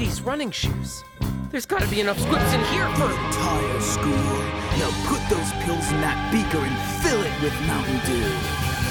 ladies' running shoes. There's gotta be enough squibs in here for... Entire school. Now put those pills in that beaker and fill it with Mountain Dew.